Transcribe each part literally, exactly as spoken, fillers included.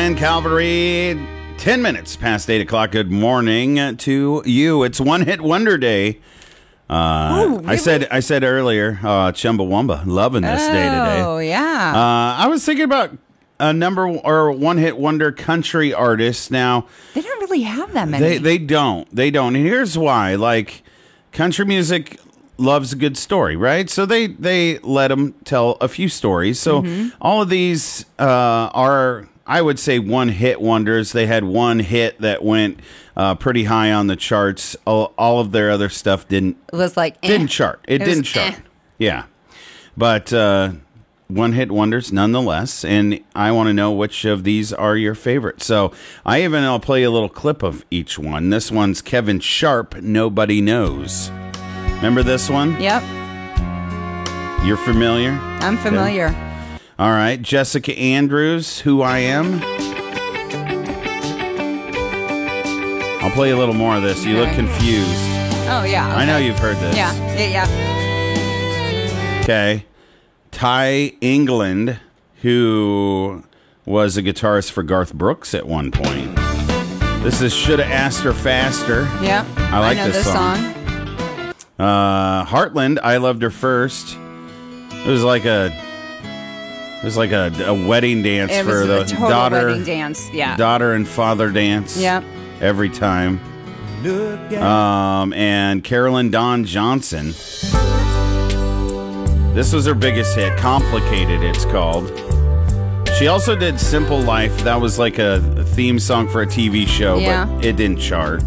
and Calvary. Ten minutes past eight o'clock. Good morning to you. It's One Hit Wonder Day. Uh, Ooh, really? I said I said earlier, uh, Chumbawamba, loving this oh, day today. Oh, yeah. Uh, I was thinking about a number or one hit wonder country artist. Now they don't really have that many. They they don't. They don't. And here's why. Like, country music loves a good story, right? So they they let them tell a few stories. So mm-hmm. all of these uh, are, I would say, one hit wonders. They had one hit that went uh, pretty high on the charts. All, all of their other stuff didn't. It was like eh. didn't chart. It, it didn't was, chart. Eh. Yeah, but uh, one hit wonders nonetheless. And I want to know which of these are your favorites. So I even I'll play a little clip of each one. This one's Kevin Sharp. Nobody Knows. Remember this one? Yep. You're familiar? I'm familiar. Okay. All right. Jessica Andrews, Who I Am. I'll play a little more of this. You look confused. Oh, yeah. Okay. I know you've heard this. Yeah, yeah, yeah. Okay. Ty England, who was a guitarist for Garth Brooks at one point. This is Shoulda Asked Her Faster. Yeah. I like I know this, this song. song. Uh, Heartland, I Loved Her First. It was like a, it was like a, a wedding dance It for was the a total daughter, wedding dance. Yeah. daughter and father dance. Yep. Every time. Um, and Carolyn Dawn Johnson. This was her biggest hit. Complicated, it's called. She also did Simple Life. That was like a theme song for a T V show, Yeah. but it didn't chart.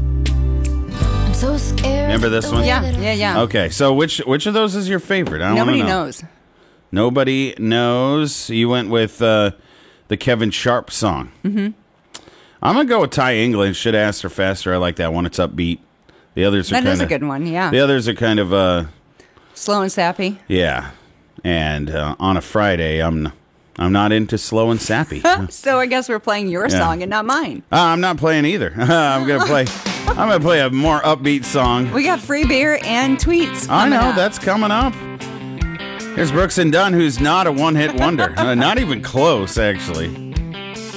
So scared. Remember this one? Yeah, yeah, yeah. Okay, so which which of those is your favorite? I Nobody know. knows. Nobody knows. You went with uh, the Kevin Sharp song. Mm-hmm. I'm gonna go with Ty England. Should Have Asked Her Faster. I like that one. It's upbeat. The others are That kind is of a good one, yeah. The others are kind of uh, Slow and sappy. yeah. And uh, on a Friday, I'm I'm not into slow and sappy. uh, So I guess we're playing your Yeah. song and not mine. I'm not playing either. I'm gonna play. I'm gonna play a more upbeat song. We got free beer and tweets. I coming know up. that's coming up. Here's Brooks and Dunn, who's not a one-hit wonder. uh, not even close, actually.